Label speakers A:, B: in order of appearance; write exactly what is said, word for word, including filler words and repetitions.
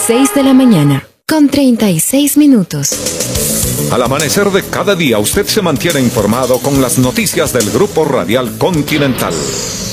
A: seis de la mañana, con treinta y seis minutos.
B: Al amanecer de cada día, usted se mantiene informado con las noticias del Grupo Radial Continental.